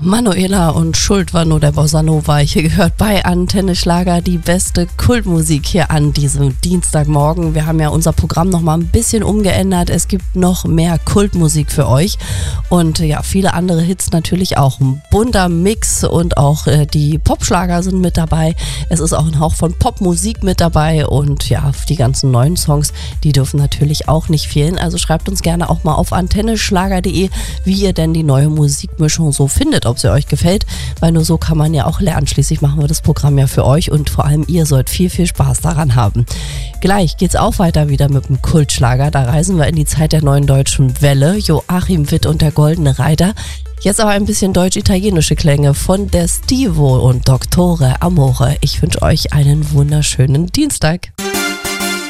Manuela und Schuld war nur der Bossa Nova. Hier gehört bei Antenne Schlager die beste Kultmusik hier an diesem Dienstagmorgen. Wir haben ja unser Programm nochmal ein bisschen umgeändert. Es gibt noch mehr Kultmusik für euch und ja, viele andere Hits natürlich auch. Ein bunter Mix und auch die Popschlager sind mit dabei. Es ist auch ein Hauch von Popmusik mit dabei und ja, die ganzen neuen Songs, die dürfen natürlich auch nicht fehlen. Also schreibt uns gerne auch mal auf antenneschlager.de, wie ihr denn die neue Musikmischung so findet, ob sie euch gefällt, weil nur so kann man ja auch lernen. Schließlich machen wir das Programm ja für euch und vor allem ihr sollt viel, viel Spaß daran haben. Gleich geht's auch weiter wieder mit dem Kultschlager. Da reisen wir in die Zeit der neuen deutschen Welle. Joachim Witt und der Goldene Reiter. Jetzt aber ein bisschen deutsch-italienische Klänge von Der Stivo und Dottore Amore. Ich wünsche euch einen wunderschönen Dienstag.